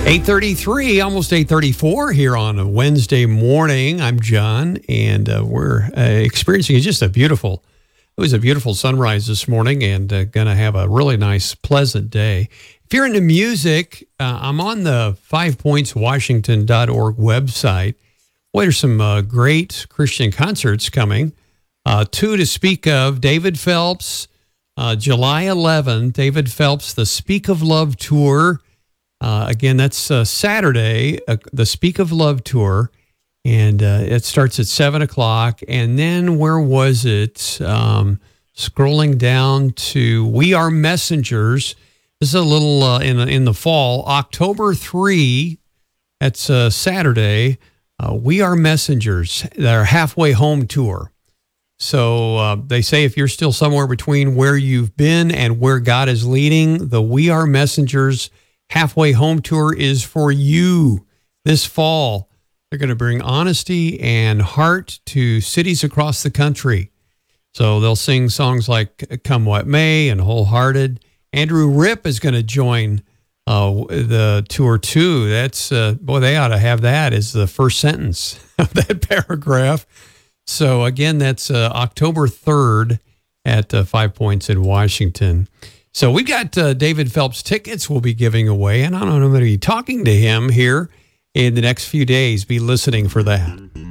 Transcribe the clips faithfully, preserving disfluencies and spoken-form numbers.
eight thirty-three, almost eight thirty-four here on a Wednesday morning. I'm John, and uh, we're uh, experiencing just a beautiful, it was a beautiful sunrise this morning, and uh, going to have a really nice, pleasant day. If you're into music, uh, I'm on the five points washington dot org website. Boy, there's some uh, great Christian concerts coming. Uh, two to speak of: David Phelps, uh, July eleventh, David Phelps, the Speak of Love Tour. Uh, again, that's uh, Saturday, uh, the Speak of Love Tour, and uh, it starts at seven o'clock. And then where was it? Um, scrolling down to We Are Messengers. This is a little uh, in, in the fall, October third, that's uh, Saturday, uh, We Are Messengers, their halfway home tour. So uh, they say if you're still somewhere between where you've been and where God is leading, the We Are Messengers Halfway Home Tour is for you this fall. They're going to bring honesty and heart to cities across the country. So they'll sing songs like Come What May and Wholehearted. Andrew Ripp is going to join uh, the tour too. That's, uh, boy, they ought to have that as the first sentence of that paragraph. So again, that's uh, October third at uh, Five Points in Washington. So we've got uh, David Phelps tickets we'll be giving away, and I don't know, I'm going to be talking to him here in the next few days. Be listening for that.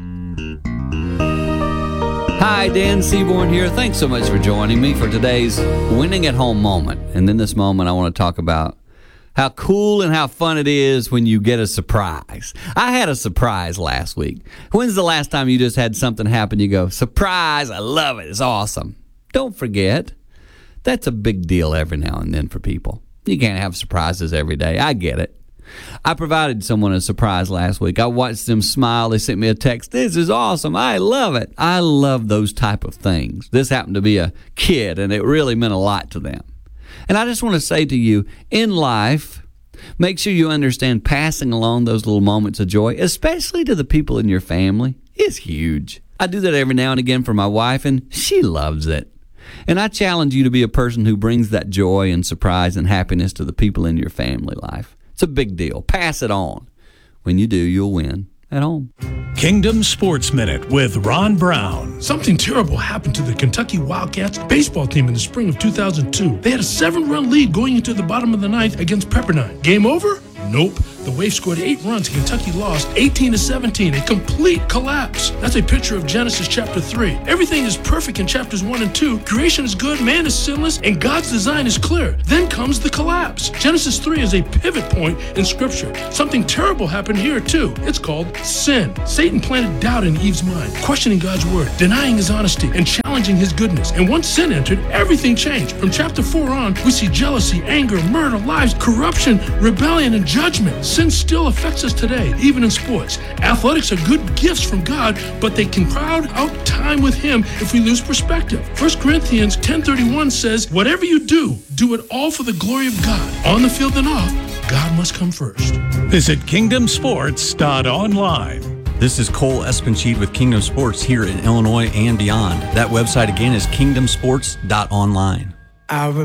Hi, Dan Seaborn here. Thanks so much for joining me for today's Winning at Home moment. And in this moment, I want to talk about how cool and how fun it is when you get a surprise. I had a surprise last week. When's the last time you just had something happen? You go, surprise, I love it, it's awesome. Don't forget, that's a big deal every now and then for people. You can't have surprises every day. I get it. I provided someone a surprise last week. I watched them smile. They sent me a text. This is awesome. I love it. I love those type of things. This happened to be a kid, and it really meant a lot to them. And I just want to say to you, in life, make sure you understand passing along those little moments of joy, especially to the people in your family, is huge. I do that every now and again for my wife, and she loves it. And I challenge you to be a person who brings that joy and surprise and happiness to the people in your family life. It's a big deal. Pass it on. When you do, you'll win at home. Kingdom Sports Minute with Ron Brown. Something terrible happened to the Kentucky Wildcats baseball team in the spring of two thousand two. They had a seven-run lead going into the bottom of the ninth against Pepperdine. Game over? Nope. The Wave scored eight runs. Kentucky lost eighteen to seventeen. A complete collapse. That's a picture of Genesis chapter three. Everything is perfect in chapters one and two. Creation is good, man is sinless, and God's design is clear. Then comes the collapse. Genesis three is a pivot point in Scripture. Something terrible happened here too. It's called sin. Satan planted doubt in Eve's mind, questioning God's word, denying his honesty, and challenging his goodness. And once sin entered, everything changed. From chapter four on, we see jealousy, anger, murder, lies, corruption, rebellion, and judgment. Sin still affects us today, even in sports. Athletics are good gifts from God, but they can crowd out time with Him if we lose perspective. First Corinthians ten thirty-one says, whatever you do, do it all for the glory of God. On the field and off, God must come first. Visit kingdom sports dot online. This is Cole Espencheed with Kingdom Sports here in Illinois and beyond. That website again is kingdom sports dot online. I